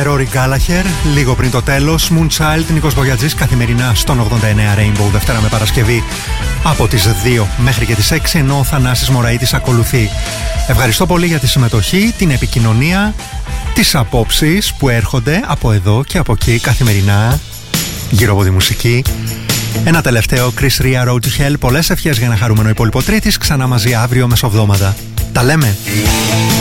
ξεκινάει Rory Gallagher. Λίγο πριν το τέλος, Moonchild, Νίκος Μπογιατζής, καθημερινά στον 89 Rainbow, Δευτέρα με Παρασκευή από τις 2 μέχρι και τις 6, ενώ ο Θανάσης Μωραΐτης ακολουθεί. Ευχαριστώ πολύ για τη συμμετοχή, την επικοινωνία, τις απόψεις που έρχονται από εδώ και από εκεί καθημερινά γύρω από τη μουσική. Ένα τελευταίο, Chris Ria, Road to Hell. Πολλές ευχές για ένα χαρούμενο υπόλοιπο Τρίτης. Ξανά μαζί αύριο μεσοβδόματα. Τα λέμε!